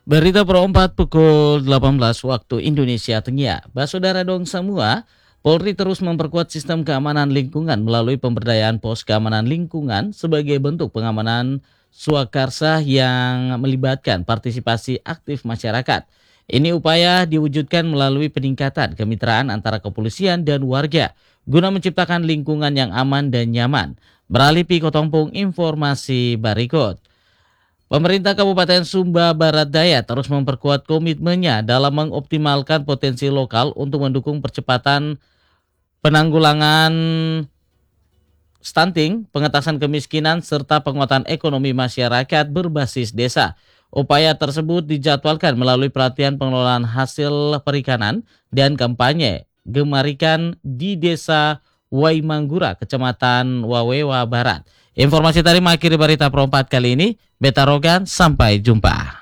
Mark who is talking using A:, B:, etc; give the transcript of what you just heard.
A: Berita Pro 4 pukul 18 waktu Indonesia Tengah. Saudara dong semua, Polri terus memperkuat sistem keamanan lingkungan melalui pemberdayaan pos keamanan lingkungan sebagai bentuk pengamanan swakarsa yang melibatkan partisipasi aktif masyarakat. Ini upaya diwujudkan melalui peningkatan kemitraan antara kepolisian dan warga guna menciptakan lingkungan yang aman dan nyaman. Beralih Piko Tompong informasi berikut. Pemerintah Kabupaten Sumba Barat Daya terus memperkuat komitmennya dalam mengoptimalkan potensi lokal untuk mendukung percepatan penanggulangan stunting, pengentasan kemiskinan, serta penguatan ekonomi masyarakat berbasis desa. Upaya tersebut dijadwalkan melalui pelatihan pengelolaan hasil perikanan dan kampanye Gemarikan di Desa Waimanggura, Kecamatan Wawewa Barat. Informasi tadi mengakhiri berita Pro 4 kali ini. Beta Rogan, sampai jumpa.